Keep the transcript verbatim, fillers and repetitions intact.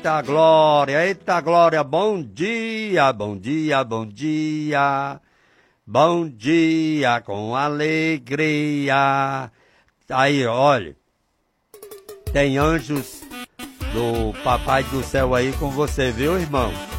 Eita glória, eita glória, bom dia, bom dia, bom dia. Bom dia com alegria. Aí, olha, tem anjos do Papai do Céu aí com você, viu, irmão?